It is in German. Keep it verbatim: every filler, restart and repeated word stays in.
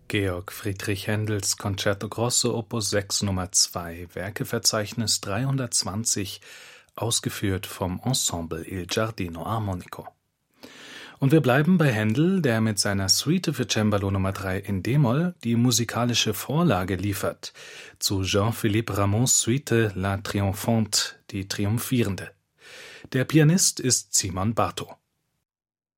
Georg Friedrich Händels Concerto Grosso Opus sechs Nummer zwei, Werkeverzeichnis dreihundertzwanzig, ausgeführt vom Ensemble Il Giardino Armonico. Und wir bleiben bei Händel, der mit seiner Suite für Cembalo Nummer drei in d-Moll die musikalische Vorlage liefert zu Jean-Philippe Rameau's Suite La Triomphante, die Triumphierende. Der Pianist ist Simon Bartow.